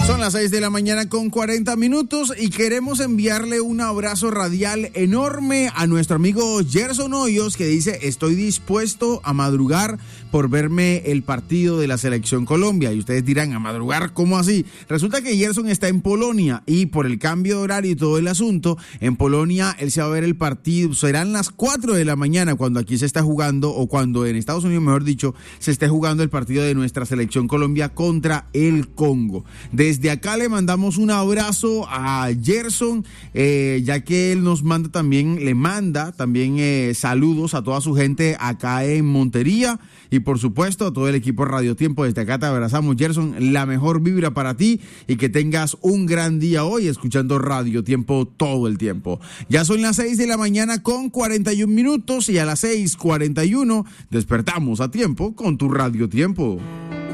Son las 6 de la mañana con 40 minutos y queremos enviarle un abrazo radial enorme a nuestro amigo Gerson Hoyos, que dice: estoy dispuesto a madrugar por verme el partido de la Selección Colombia. Y ustedes dirán: ¿a madrugar? ¿Cómo así? Resulta que Gerson está en Polonia y por el cambio de horario y todo el asunto, en Polonia él se va a ver el partido. Serán las 4 de la mañana cuando aquí se está jugando, o cuando en Estados Unidos, mejor dicho, se esté jugando el partido de nuestra Selección Colombia contra el Congo. Desde acá le mandamos un abrazo a Gerson, ya que él nos manda también, le manda también saludos a toda su gente acá en Montería y por supuesto a todo el equipo Radio Tiempo. Desde acá te abrazamos, Gerson, la mejor vibra para ti y que tengas un gran día hoy escuchando Radio Tiempo todo el tiempo. Ya son las 6 de la mañana con 41 minutos y a las 6:41 despertamos a tiempo con tu Radio Tiempo.